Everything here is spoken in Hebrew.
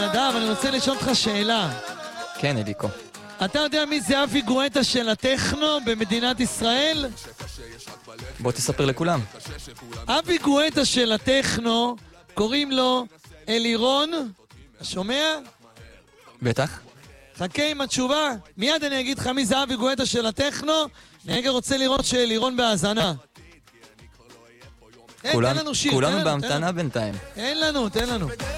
נדב, אני רוצה לשאול אותך שאלה. כן, אליקו. אתה יודע מי זה אבי גואטה של הטכנו במדינת ישראל? בוא תספר לכולם. אבי גואטה של הטכנו, קוראים לו אלירון. שומע? בטח. חכה עם התשובה. מיד אני אגיד לך מי זה אבי גואטה של הטכנו. אני רגע רוצה לראות שאלירון בהאזנה. תן לנו שיר, כולנו בהמתנה בינתיים. תן לנו.